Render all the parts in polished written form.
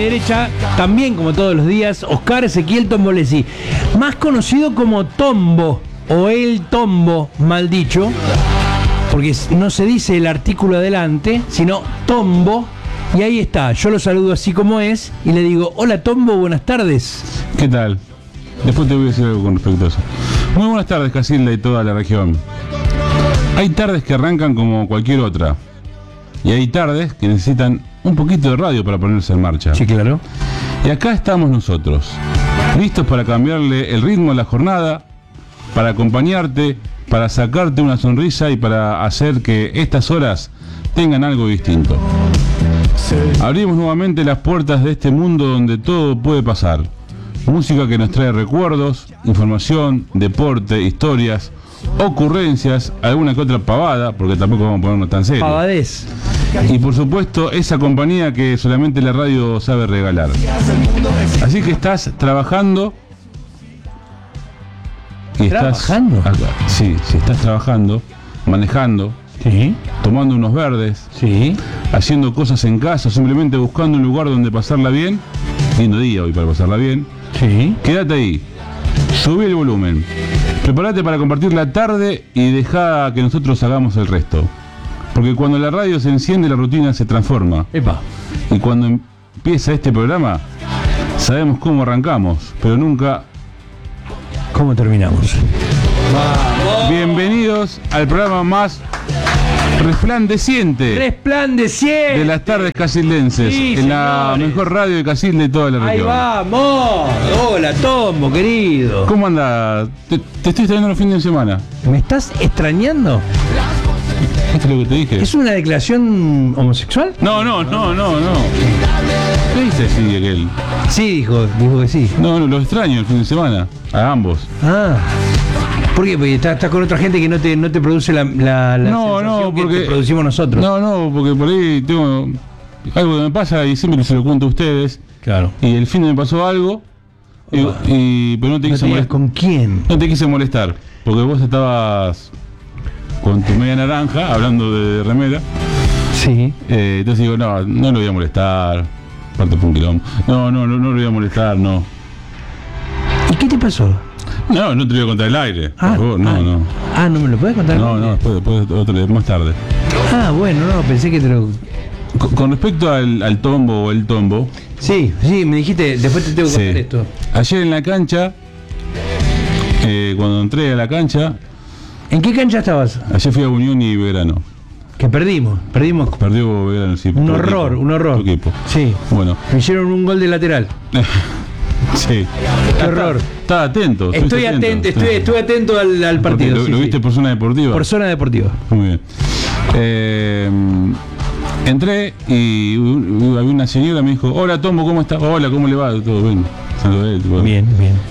derecha, también como todos los días, Oscar Ezequiel Tombolesi, más conocido como Tombo, o el Tombo, mal dicho, porque no se dice el artículo adelante, sino Tombo. Y ahí está, yo lo saludo así como es y le digo, hola Tombo, buenas tardes. ¿Qué tal? Después te voy a decir algo con respecto a eso. Muy buenas tardes, Casilda y toda la región. Hay tardes que arrancan como cualquier otra. Y hay tardes que necesitan un poquito de radio para ponerse en marcha. Sí, claro. Y acá estamos nosotros, listos para cambiarle el ritmo a la jornada, para acompañarte, para sacarte una sonrisa y para hacer que estas horas tengan algo distinto. Abrimos nuevamente las puertas de este mundo donde todo puede pasar. Música que nos trae recuerdos, información, deporte, historias, ocurrencias, alguna que otra pavada, porque tampoco vamos a ponernos tan serios. Pavadez. Y por supuesto, esa compañía que solamente la radio sabe regalar. Así que estás trabajando. Y ¿Trabajando? Sí, estás trabajando, manejando, Sí. tomando unos verdes, Sí. haciendo cosas en casa, simplemente buscando un lugar donde pasarla bien. Lindo día hoy para pasarla bien. Sí. Quédate ahí, subí el volumen, prepárate para compartir la tarde y deja que nosotros hagamos el resto. Porque cuando la radio se enciende, la rutina se transforma. Epa. Y cuando empieza este programa, sabemos cómo arrancamos, pero nunca ¿Cómo terminamos? Bienvenidos al programa más resplandeciente ¡Resplandeciente! de las tardes casildenses, Sí, en la señores. mejor radio de Casilda de toda la ¡Ahí región. vamos! Hola, Tombo, querido. ¿Cómo anda? Te estoy extrañando los fines de semana. ¿Me estás extrañando? ¿Esto es lo que te dije? ¿Es una declaración homosexual? No. ¿Qué dice así aquel? Sí, dijo que sí. No, los extraño el fin de semana, a ambos. Ah. ¿Por qué? Porque estás con otra gente que no te produce la sensación que te producimos nosotros. No, porque por ahí tengo algo que me pasa y siempre se lo cuento a ustedes. Claro. Y el fin de me pasó algo, pero no te ¿No quise te digas molestar. con quién? No te quise molestar, porque vos estabas con tu media naranja, hablando de remera. Sí. Entonces digo, no lo voy a molestar. Aparte fue un quilombo. No lo voy a molestar, no. ¿Y qué te pasó? No te lo voy a contar al aire. Por favor, no. Ah, ¿no me lo puedes contar? No, después, más tarde. Ah, bueno, no, pensé que te lo... Con respecto al tombo o el tombo. Sí, me dijiste, después te tengo que contar esto. Ayer en la cancha, cuando entré a la cancha, ¿En qué cancha estabas? ayer fui a Unión y Belgrano. Que perdimos. Perdió Belgrano, sí. Un tu horror, equipo, un horror. tu equipo. Sí. Bueno. Me hicieron un gol de lateral. Sí. Qué horror. Estaba atento. Estuve atento al partido. Lo viste por zona deportiva. Por zona deportiva. Muy bien. Entré y había una señora me dijo, hola Tombo, ¿cómo estás? Hola, ¿cómo le va? Todo bien. Saludé, tipo. Bien.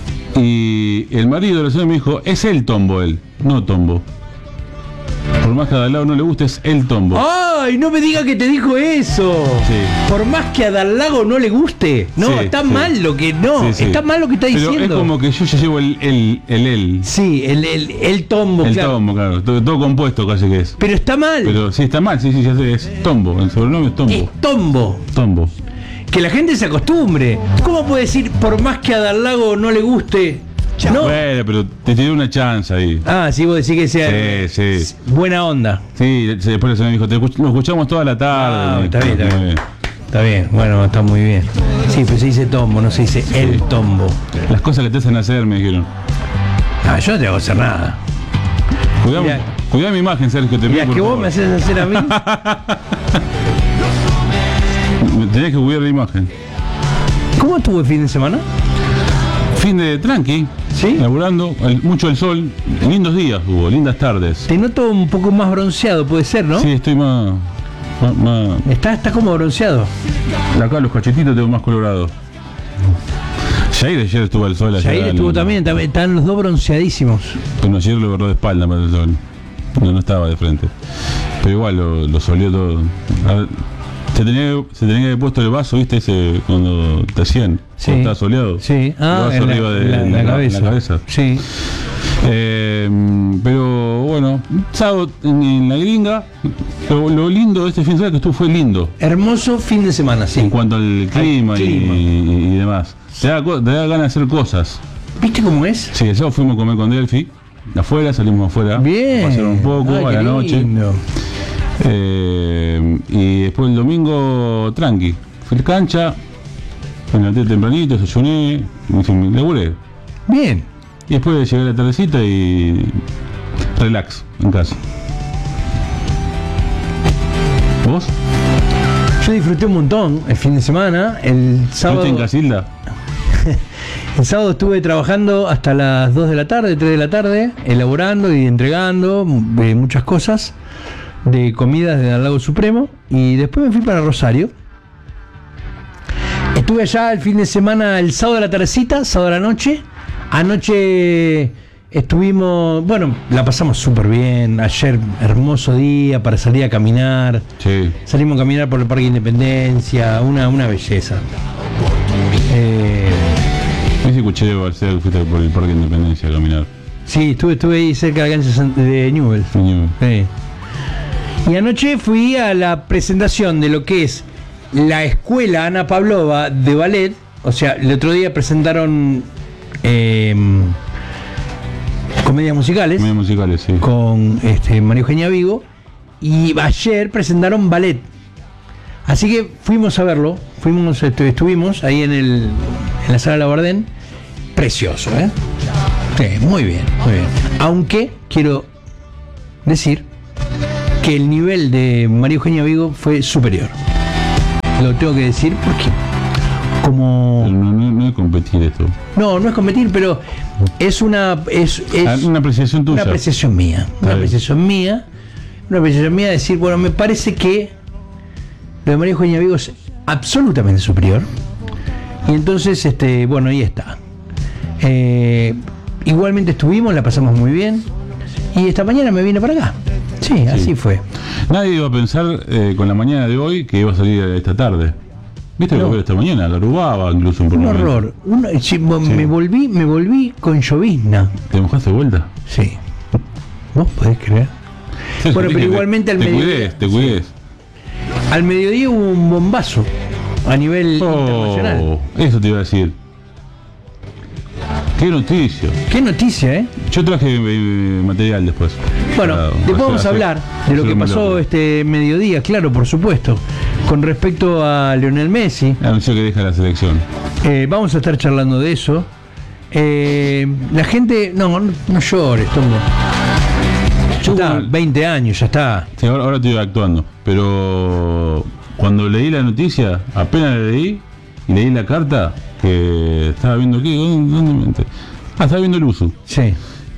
Y el marido de la señora me dijo, es el Tombo él, no Tombo. Por más que a Dalago no le guste, es el Tombo. ¡Ay, no me diga que te dijo eso! Sí. Por más que a Dalago no le guste. No, Sí, está sí. mal lo que... No, Sí. está mal lo que está Pero diciendo. es como que yo ya llevo el Sí, el tombo, el claro. Tombo, claro. Todo compuesto casi que es. Pero está mal. Pero sí, está mal, sí, ya sé, es Tombo. El sobrenombre es Tombo. Es tombo. Tombo. Que la gente se acostumbre. ¿Cómo puede decir por más que a Dalago no le guste? No. Bueno, pero te tiré una chance ahí. Ah, sí, vos decís que sea Sí. buena onda. Sí, después la señora me dijo, lo escuchamos toda la tarde. Ah, está bien. Está bien, bueno, está muy bien. Sí, pero se dice tombo, no se dice el tombo. Las cosas que te hacen hacer, me dijeron. Ah, yo no te hago hacer nada. Cuidá mi imagen, Sergio, te Mirá, pido, por que vos favor. me haces hacer a mí. Tenés que cuidar la imagen. ¿Cómo estuvo el fin de semana? Fin de tranqui. ¿Sí? Laburando, mucho el sol, lindos días hubo, lindas tardes. Te noto un poco más bronceado, puede ser, ¿no? Sí, estoy más. Está como bronceado. Acá los cachetitos tengo más colorados. Jair ayer estuvo al sol. Jair estuvo también, están los dos bronceadísimos. Bueno, ayer lo agarró de espalda para el sol. No estaba de frente. Pero igual lo soleó todo. Se tenía que haber puesto el vaso, ¿viste? Ese cuando te hacían. Sí. Cuando estaba soleado. Sí. El vaso arriba de la cabeza. la cabeza. Sí. Pero bueno, sábado en la gringa, lo lindo de este fin de semana que estuvo fue lindo. Hermoso fin de semana, sí. En cuanto al clima, y demás. Te da ganas de hacer cosas. ¿Viste cómo es? Sí, el sábado fuimos a comer con Delphi. Afuera, salimos afuera. Bien. Pasaron un poco a la noche. Lindo. Y después el domingo, tranqui. Fui a la cancha, me levanté tempranito, desayuné, me laburé. Bien. Y después llegué a la tardecita y relax en casa. ¿Vos? Yo disfruté un montón el fin de semana. El sábado. ¿Estuviste en Casilda? El sábado estuve trabajando hasta las 2 de la tarde, 3 de la tarde, elaborando y entregando muchas cosas de comidas de Lago Supremo. Y después me fui para Rosario. Estuve allá el fin de semana, el sábado de la tardecita, sábado de la noche. Anoche estuvimos, bueno, la pasamos súper bien. Ayer, hermoso día para salir a caminar. Sí. Salimos a caminar por el Parque Independencia, una belleza. Me escuché que fuiste por el Parque Independencia a caminar. Sí, estuve ahí cerca de la cancha de Newell. Sí. Y anoche fui a la presentación de lo que es la escuela Ana Pavlova de ballet. O sea, el otro día presentaron comedias musicales. Comedias musicales, sí. Con María Eugenia Vigo. Y ayer presentaron ballet. Así que fuimos a verlo. Estuvimos ahí en la sala Labardén. Precioso, ¿eh? Sí, muy bien, muy bien. Aunque quiero decir que el nivel de María Eugenia Vigo fue superior. Lo tengo que decir porque como... No es competir esto. No es competir, pero es una apreciación tuya. Una apreciación mía. Una apreciación mía de decir, bueno, me parece que lo de María Eugenia Vigo es absolutamente superior. Y entonces, bueno, ahí está. Igualmente estuvimos, la pasamos muy bien. Y esta mañana me vine para acá. Sí, así fue. Nadie iba a pensar con la mañana de hoy que iba a salir esta tarde. ¿Viste lo que esta mañana? La rubaba incluso un horror. Me volví con llovizna. ¿Te mojaste de vuelta? Sí. ¿Vos podés creer? Bueno, pero igualmente al mediodía. Te cuides. Al mediodía hubo un bombazo a nivel internacional. Eso te iba a decir. Qué noticia. Qué noticia, ¿eh? Yo traje material después. Bueno, después vamos a hablar de lo que pasó este mediodía, claro, por supuesto. Con respecto a Lionel Messi. Anunció que deja la selección. Vamos a estar charlando de eso. La gente... No llores, Tongo. Ya está, 20 años, ya está. Sí, ahora estoy actuando. Pero cuando leí la noticia, apenas la leí y leí la carta que estaba viendo aquí. ¿Dónde me enteré? Estaba viendo el uso. Sí.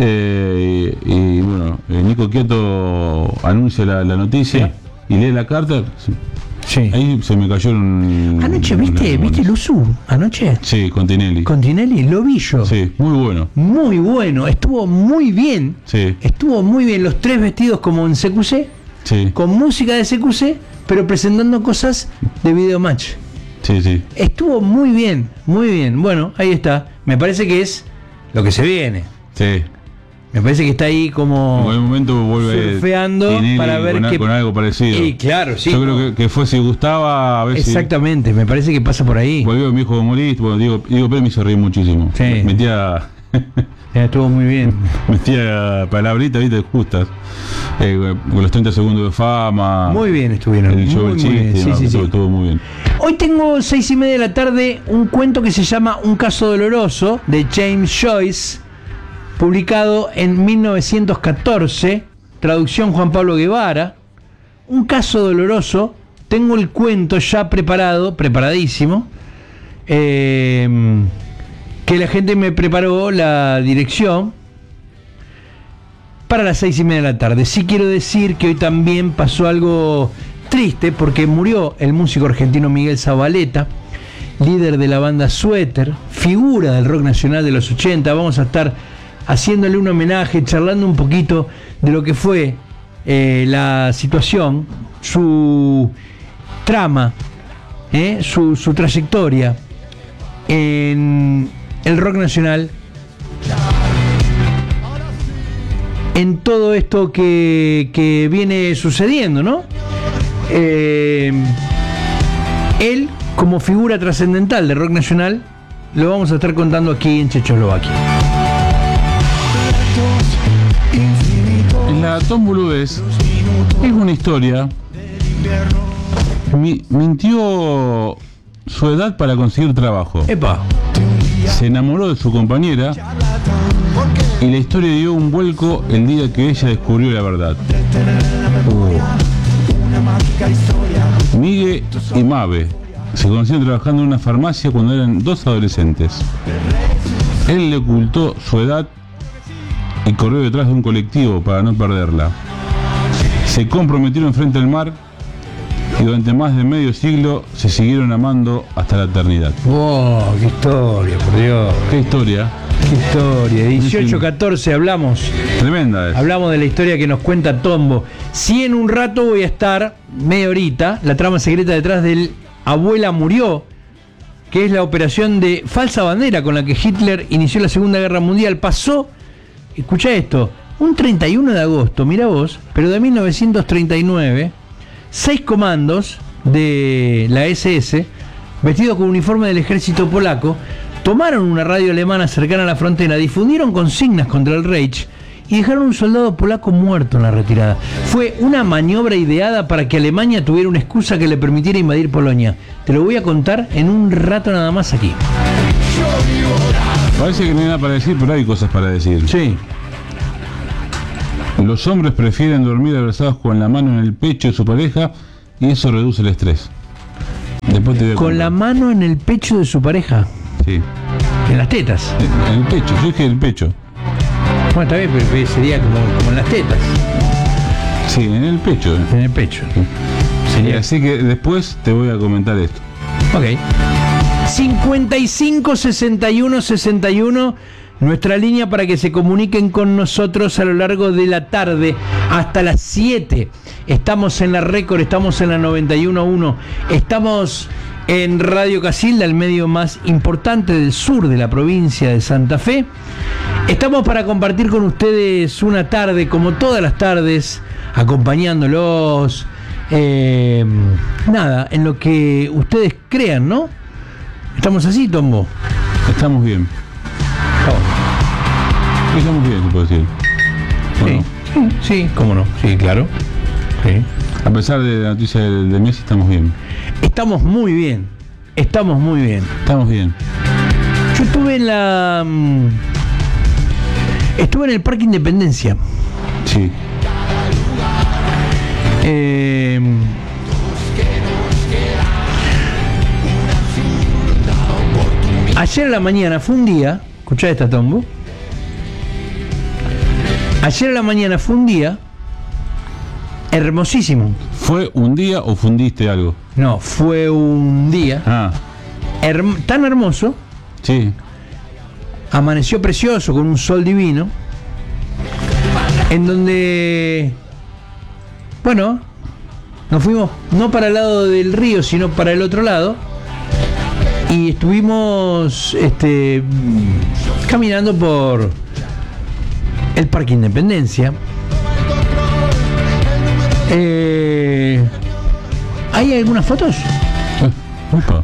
Y bueno, Nico Quieto anuncia la noticia y lee la carta. Sí. Ahí se me cayó anoche, ¿viste el Usu? ¿Anoche? Sí, con Tinelli. Con Tinelli, lo vi yo. Sí, muy bueno. Muy bueno, estuvo muy bien. Sí. Estuvo muy bien, los tres vestidos como en CQC. Sí. Con música de CQC, pero presentando cosas de Videomatch. Sí. Estuvo muy bien, muy bien. Bueno, ahí está. Me parece que es lo que se viene. Sí. Me parece que está ahí como en algún momento vuelve surfeando Tinelli para ver con algo parecido. Y claro, sí. Yo creo que fue si gustaba a ver. Exactamente, me parece que pasa por ahí. Volvió mi hijo humorista, bueno, digo, pero me hizo reír muchísimo. Sí. Metía estuvo muy bien. Metía palabritas, viste, justas. Con los 30 segundos de fama. Muy bien estuvieron. El show, el chiste, sí. Estuvo muy bien. Hoy tengo 6:30 de la tarde un cuento que se llama Un caso doloroso de James Joyce, publicado en 1914, traducción Juan Pablo Guevara. Un caso doloroso. Tengo el cuento ya preparadísimo, que la gente me preparó la dirección para las 6:30 de la tarde. Sí quiero decir que hoy también pasó algo triste porque murió el músico argentino Miguel Zavaleta, líder de la banda Suéter, figura del rock nacional de los 80. Vamos a estar haciéndole un homenaje, charlando un poquito de lo que fue la situación, su trama, su trayectoria en el rock nacional en todo esto que viene sucediendo, ¿no? Él, como figura trascendental de rock nacional, lo vamos a estar contando aquí en Checoslovaquia. En la Tomboludez es una historia. Mintió su edad para conseguir trabajo. ¡Epa! Se enamoró de su compañera y la historia dio un vuelco el día que ella descubrió la verdad. Migue y Mabe se conocieron trabajando en una farmacia cuando eran 2 adolescentes. Él le ocultó su edad y corrió detrás de un colectivo para no perderla. Se comprometieron frente al mar y durante más de medio siglo se siguieron amando hasta la eternidad. ¡Wow! ¡Qué historia, por Dios! ¿Qué historia? ¡Qué historia! 18-14 hablamos. Tremenda es. Hablamos de la historia que nos cuenta Tombo. Sí, en un rato voy a estar, media horita, la trama secreta detrás del Abuela Murió, que es la operación de falsa bandera con la que Hitler inició la Segunda Guerra Mundial. Pasó, escuchá esto, un 31 de agosto, mira vos, pero de 1939, 6 comandos de la SS, vestidos con uniforme del ejército polaco, tomaron una radio alemana cercana a la frontera, difundieron consignas contra el Reich y dejaron un soldado polaco muerto en la retirada. Fue una maniobra ideada para que Alemania tuviera una excusa que le permitiera invadir Polonia. Te lo voy a contar en un rato nada más aquí. Parece que no hay nada para decir, pero hay cosas para decir. Sí. Los hombres prefieren dormir abrazados con la mano en el pecho de su pareja y eso reduce el estrés. Después te voy a Con contar. la mano en el pecho de su pareja. Sí. En las tetas. En el pecho, yo dije el pecho. Bueno, está bien, pero sería como en las tetas. Sí, en el pecho. En el pecho. Sería. Así que después te voy a comentar esto. Ok. 55 61 61, nuestra línea para que se comuniquen con nosotros a lo largo de la tarde hasta las 7. Estamos en la Récord, estamos en la 91.1, estamos en Radio Casilda, el medio más importante del sur de la provincia de Santa Fe. Estamos para compartir con ustedes una tarde, como todas las tardes, acompañándolos, nada, en lo que ustedes crean, ¿no? ¿Estamos así, Tombo? Estamos bien. Estamos bien, se puede decir. Bueno, Sí, cómo no, sí, claro. Sí. a pesar de la noticia de Messi, estamos bien. Estamos muy bien, estamos muy bien. Estamos bien. Yo estuve en la... estuve en el Parque Independencia. Sí. Ayer a la mañana fue un día, escuchá esta, Tombo. Ayer a la mañana fue un día hermosísimo. ¿Fue un día o fundiste algo? No, fue un día Ah, tan hermoso, sí. amaneció precioso con un sol divino, en donde, bueno, nos fuimos no para el lado del río, sino para el otro lado, y estuvimos caminando por el Parque Independencia. ¿Hay algunas fotos? Opa.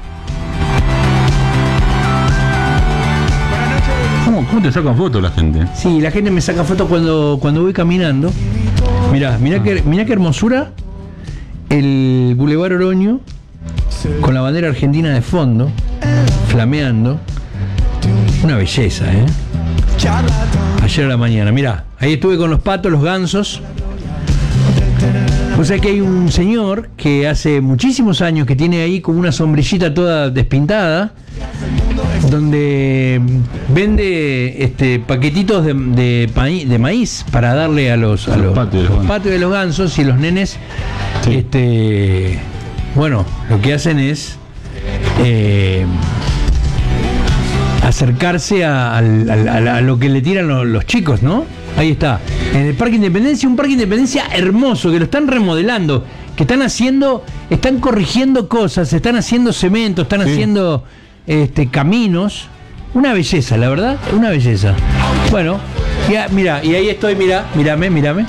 ¿Cómo te sacan fotos la gente? Sí, la gente me saca fotos cuando voy caminando. Mirá qué hermosura. El Boulevard Oroño con la bandera argentina de fondo, flameando. Una belleza, ¿eh? Ayer a la mañana, mirá, ahí estuve con los patos, los gansos. O sea que hay un señor que hace muchísimos años que tiene ahí como una sombrillita toda despintada, donde vende paquetitos de maíz para darle a los patios de los gansos, y los nenes, sí. Bueno, lo que hacen es acercarse a lo que le tiran los chicos, ¿no? Ahí está, en el Parque Independencia, un Parque Independencia hermoso, que lo están remodelando, que están corrigiendo cosas, están haciendo cemento, están haciendo caminos. Una belleza, la verdad, una belleza. Bueno, Mira, y ahí estoy, mírame.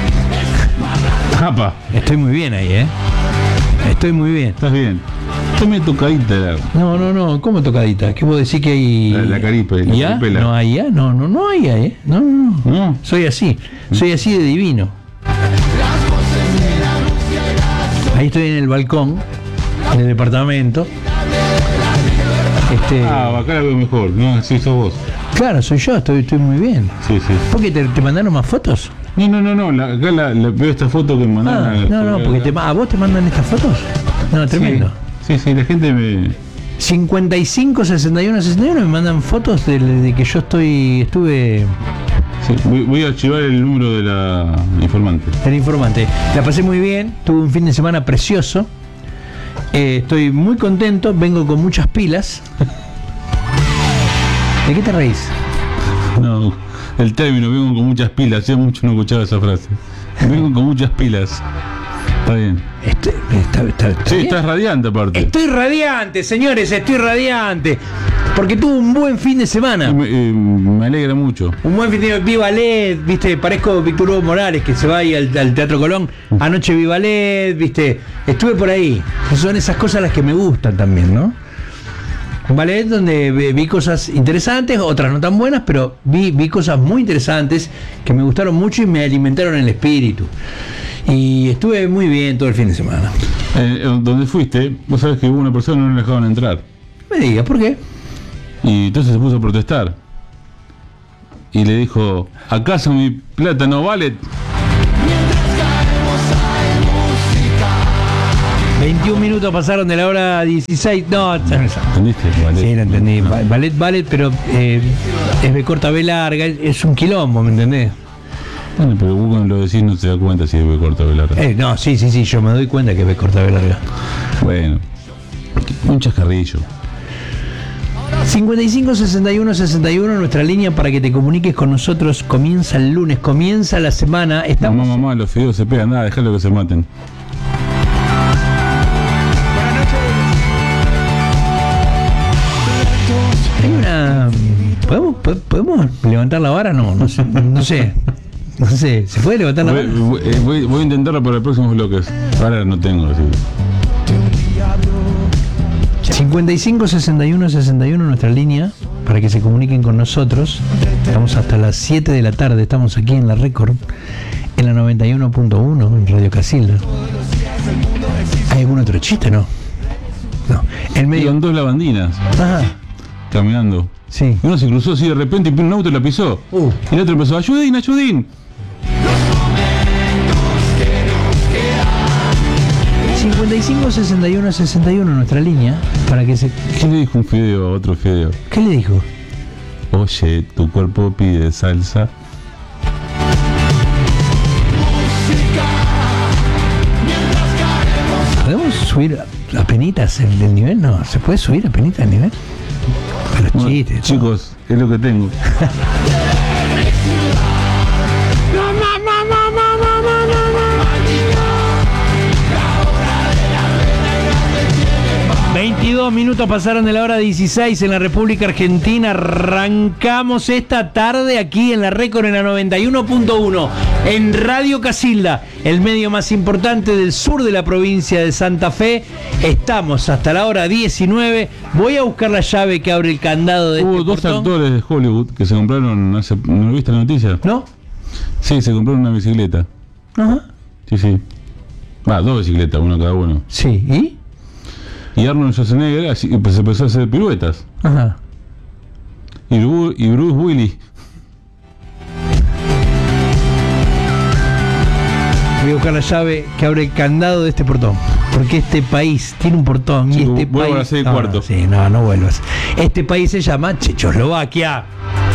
Japa. Estoy muy bien ahí, Estoy muy bien. Estás bien. Estoy medio tocadita. No, ¿cómo tocadita? ¿Qué vos decís que hay? La caripe, la ¿Ya? caripela. No hay ya, no hay ya, No. Soy así de divino. Ahí estoy en el balcón del departamento. Acá la veo mejor. No, sí, sos vos. Claro, soy yo, estoy muy bien. Sí. ¿Por qué te mandaron más fotos? No. Acá veo esta foto que me mandaron. No, porque ¿a vos te mandan estas fotos? No, tremendo. Sí, la gente me... 55 61 61 me mandan fotos de que yo estuve. Sí, voy a archivar el número de la informante. El informante. La pasé muy bien, tuve un fin de semana precioso. Estoy muy contento, vengo con muchas pilas. ¿De qué te reís? No, el término, vengo con muchas pilas. Hace mucho no escuchaba esa frase. Vengo con muchas pilas. Está bien. Está sí, bien. estás radiante aparte. Estoy radiante, señores, estoy radiante. Porque tuve un buen fin de semana. Me alegra mucho. Un buen fin de semana. Vi ballet, viste, parezco Víctor Hugo Morales que se va ahí al Teatro Colón. Anoche vi ballet, viste. Estuve por ahí. Son esas cosas las que me gustan también, ¿no? Un ballet donde vi cosas interesantes, otras no tan buenas, pero vi cosas muy interesantes que me gustaron mucho y me alimentaron el espíritu. Y estuve muy bien todo el fin de semana. Donde fuiste, vos sabés que hubo una persona que no le dejaban entrar. Me digas, ¿por qué? Y entonces se puso a protestar. Y le dijo, ¿acaso mi plata no vale? 21 minutos pasaron de la hora 16. No, ¿Entendiste? Ballet. Sí, lo entendí. Ballet, pero es B corta, B larga, es un quilombo, ¿me entendés? Bueno, pero vos cuando lo decís no te das cuenta si es B corta o B larga. No, sí, yo me doy cuenta que es B corta, B larga. Bueno, un chascarrillo. 55 61 61, nuestra línea para que te comuniques con nosotros. Comienza el lunes, comienza la semana. Mamá, los fideos se pegan, nada, dejalo que se maten. Hay una... ¿Podemos levantar la vara? No sé. ¿Se puede levantar la vara? Voy a intentarlo para los próximos bloques. Ahora no tengo, así. 55 61 61, nuestra línea para que se comuniquen con nosotros. Estamos hasta las 7 de la tarde, estamos aquí en la Record, en la 91.1, en Radio Casilda. ¿Hay algún otro chiste, no? No. En medio... Iban dos lavandinas. Ajá. Caminando. Sí. Uno se cruzó así de repente y un auto la pisó. Y el otro empezó, ¡ayudín! 55 61 61, nuestra línea para que se... ¿Qué le dijo un fideo a otro fideo? ¿Qué le dijo? Oye, tu cuerpo pide salsa. ¿Podemos subir a penitas el nivel? No, ¿se puede subir a penitas el nivel? A los Bueno, chistes. chicos, es lo que tengo. Minutos pasaron de la hora 16 en la República Argentina. Arrancamos esta tarde aquí en la Record, en la 91.1, en Radio Casilda, el medio más importante del sur de la provincia de Santa Fe. Estamos hasta la hora 19. Voy a buscar la llave que abre el candado de Hubo dos actores de Hollywood que se compraron ¿no viste la noticia? ¿No? Sí, se compraron una bicicleta. Ajá. Sí. Dos bicicletas, una cada uno. Sí, ¿y? Y Arnold Schwarzenegger así, pues, se empezó a hacer piruetas. Ajá. Y Bruce Willis. Voy a buscar la llave que abre el candado de este portón. Porque este país tiene un portón. Sí, y este vuelvo país... a las 6:15. No vuelvas. Este país se llama Checoslovaquia.